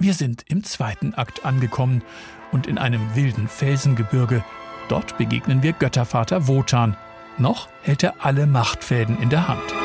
Wir sind im zweiten Akt angekommen und in einem wilden Felsengebirge. Dort begegnen wir Göttervater Wotan. Noch hält er alle Machtfäden in der Hand.